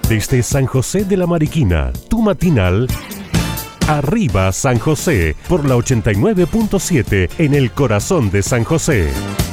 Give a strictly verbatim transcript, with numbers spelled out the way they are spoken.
Desde San José de la Mariquina, tu matinal, Arriba San José, por la ochenta y nueve punto siete en el corazón de San José.